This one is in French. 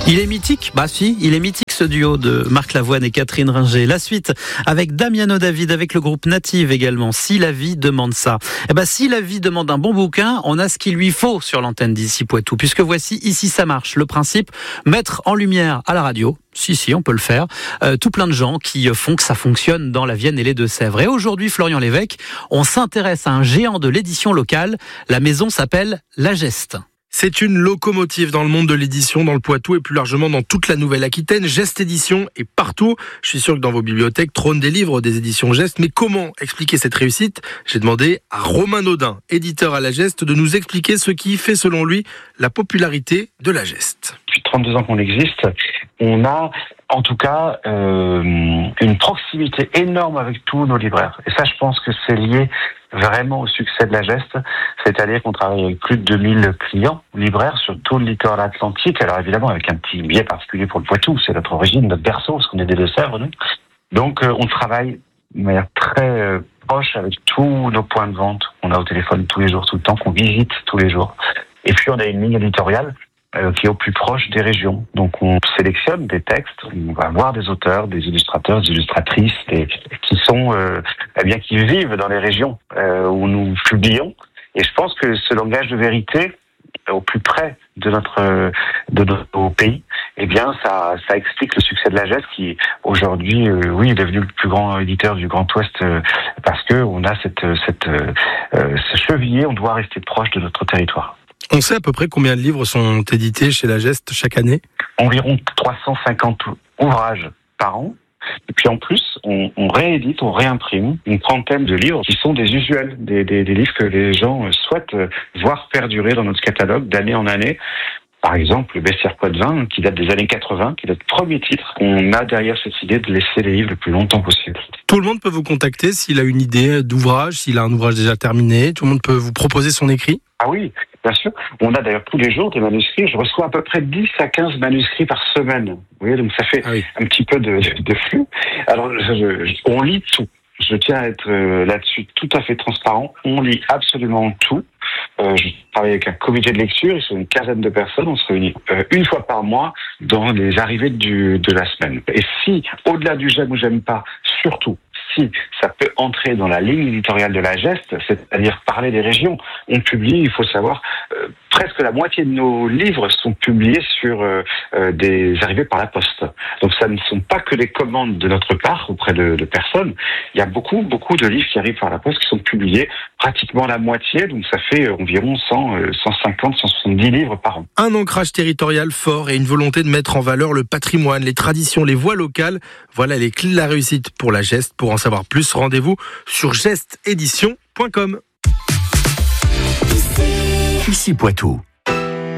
Il est mythique, il est mythique ce duo de Marc Lavoine et Catherine Ringer. La suite avec Damiano David, avec le groupe Native également. Si la vie demande ça. Si la vie demande un bon bouquin, on a ce qu'il lui faut sur l'antenne d'Ici Poitou. Puisque voici Ici ça marche. Le principe, mettre en lumière à la radio. Si, on peut le faire. Tout plein de gens qui font que ça fonctionne dans la Vienne et les Deux-Sèvres. Et aujourd'hui, Florian Lévesque, on s'intéresse à un géant de l'édition locale. La maison s'appelle La Geste. C'est une locomotive dans le monde de l'édition, dans le Poitou et plus largement dans toute la Nouvelle-Aquitaine. Geste Édition est partout. Je suis sûr que dans vos bibliothèques trônent des livres des éditions Geste. Mais comment expliquer cette réussite ? J'ai demandé à Romain Naudin, éditeur à La Geste, de nous expliquer ce qui fait selon lui la popularité de La Geste. Depuis 32 ans qu'on existe, on a en tout cas une proximité énorme avec tous nos libraires. Et ça, je pense que c'est lié vraiment au succès de La Geste, c'est-à-dire qu'on travaille avec plus de 2000 clients libraires sur tout le littoral atlantique, alors évidemment avec un petit biais particulier pour le Poitou, c'est notre origine, notre berceau, parce qu'on est des Deux-Sèvres, nous. Donc on travaille de manière très proche avec tous nos points de vente qu'on a au téléphone tous les jours, tout le temps, qu'on visite tous les jours. Et puis on a une ligne éditoriale qui est au plus proche des régions. Donc on sélectionne des textes, on va voir des auteurs, des illustrateurs, des illustratrices, qui sont qui vivent dans les régions où nous publions. Et je pense que ce langage de vérité, au plus près de notre pays, ça explique le succès de La Geste qui aujourd'hui est devenu le plus grand éditeur du Grand Ouest parce que on a ce cheviller, on doit rester proche de notre territoire. On sait à peu près combien de livres sont édités chez La Geste chaque année ? Environ 350 ouvrages par an. Et puis en plus, on réédite, on réimprime une trentaine de livres qui sont des usuels, des livres que les gens souhaitent voir perdurer dans notre catalogue d'année en année. Par exemple, le bestiaire Poitvin, qui date des années 80, qui est notre premier titre. On a derrière cette idée de laisser les livres le plus longtemps possible. Tout le monde peut vous contacter s'il a une idée d'ouvrage, s'il a un ouvrage déjà terminé. Tout le monde peut vous proposer son écrit ? Ah oui, bien sûr. On a d'ailleurs tous les jours des manuscrits. Je reçois à peu près 10 à 15 manuscrits par semaine. Vous voyez, donc ça fait un petit peu de flux. Alors, on lit tout. Je tiens à être là-dessus tout à fait transparent. On lit absolument tout. Je travaille avec un comité de lecture, ils sont une quinzaine de personnes, on se réunit une fois par mois dans les arrivées de la semaine. Et si, au-delà du j'aime ou j'aime pas, surtout, si ça peut entrer dans la ligne éditoriale de La Geste, c'est-à-dire parler des régions, on publie, il faut savoir, presque la moitié de nos livres sont publiés sur des arrivées par la poste. Donc ça ne sont pas que des commandes de notre part auprès de personnes, il y a beaucoup de livres qui arrivent par la poste qui sont publiés, pratiquement la moitié, donc ça fait environ 150, 170 livres par an. Un ancrage territorial fort et une volonté de mettre en valeur le patrimoine, les traditions, les voix locales. Voilà les clés de la réussite pour La Geste. Pour en savoir plus, rendez-vous sur gesteédition.com. Ici Poitou.